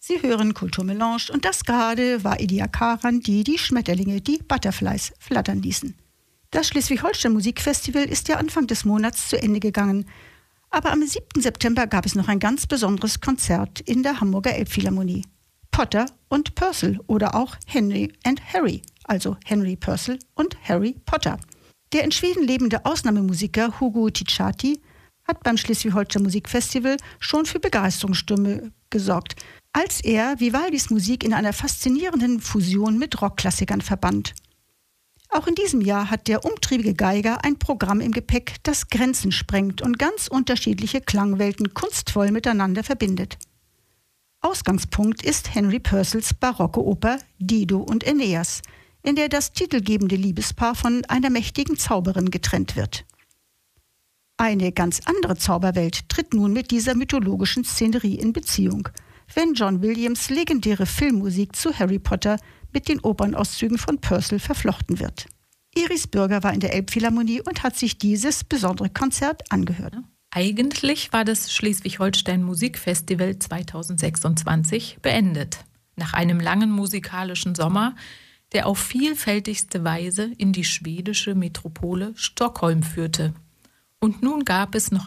Sie hören Kulturmelange und das gerade war Elia Karan, die Schmetterlinge, die Butterflies, flattern ließen. Das Schleswig-Holstein Musikfestival ist ja Anfang des Monats zu Ende gegangen. Aber am 7. September gab es noch ein ganz besonderes Konzert in der Hamburger Elbphilharmonie. Potter und Purcell oder auch Henry and Harry, also Henry Purcell und Harry Potter. Der in Schweden lebende Ausnahmemusiker Hugo Ticciati hat beim Schleswig-Holstein Musikfestival schon für Begeisterungsstürme gesorgt, als er Vivaldis Musik in einer faszinierenden Fusion mit Rockklassikern verband. Auch in diesem Jahr hat der umtriebige Geiger ein Programm im Gepäck, das Grenzen sprengt und ganz unterschiedliche Klangwelten kunstvoll miteinander verbindet. Ausgangspunkt ist Henry Purcells barocke Oper Dido und Aeneas, in der das titelgebende Liebespaar von einer mächtigen Zauberin getrennt wird. Eine ganz andere Zauberwelt tritt nun mit dieser mythologischen Szenerie in Beziehung, wenn John Williams' legendäre Filmmusik zu Harry Potter mit den Opernauszügen von Purcell verflochten wird. Iris Bürger war in der Elbphilharmonie und hat sich dieses besondere Konzert angehört. Eigentlich war das Schleswig-Holstein Musikfestival 2026 beendet. Nach einem langen musikalischen Sommer, der auf vielfältigste Weise in die schwedische Metropole Stockholm führte. Und nun gab es noch